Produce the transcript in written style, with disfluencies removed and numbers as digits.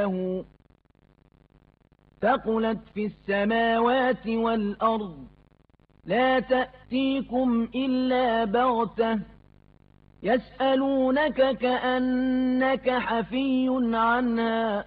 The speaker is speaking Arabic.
له ثقلت في السماوات والأرض لا تأتيكم إلا بغتة يسألونك كأنك حفي عنها